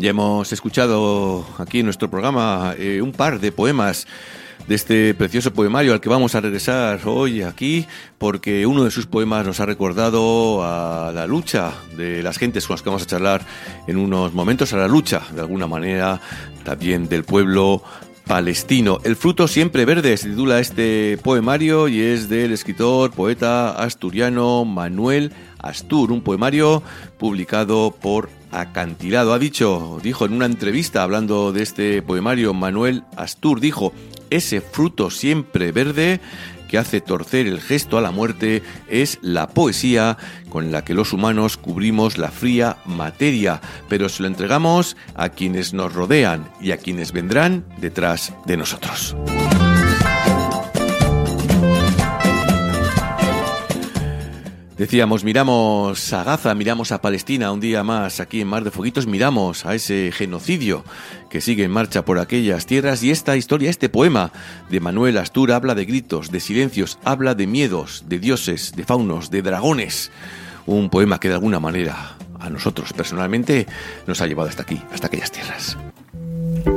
Ya hemos escuchado aquí en nuestro programa un par de poemas de este precioso poemario al que vamos a regresar hoy aquí, porque uno de sus poemas nos ha recordado a la lucha de las gentes con las que vamos a charlar en unos momentos, a la lucha, de alguna manera, también del pueblo palestino. El fruto siempre verde se titula este poemario y es del escritor, poeta asturiano Manuel Astur, un poemario publicado por Acantilado. Dijo en una entrevista hablando de este poemario, Manuel Astur dijo: ese fruto siempre verde que hace torcer el gesto a la muerte es la poesía con la que los humanos cubrimos la fría materia, pero se lo entregamos a quienes nos rodean y a quienes vendrán detrás de nosotros. Decíamos, miramos a Gaza, miramos a Palestina un día más aquí en Mar de Fueguitos, miramos a ese genocidio que sigue en marcha por aquellas tierras, y esta historia, este poema de Manuel Astur habla de gritos, de silencios, habla de miedos, de dioses, de faunos, de dragones. Un poema que de alguna manera a nosotros personalmente nos ha llevado hasta aquí, hasta aquellas tierras.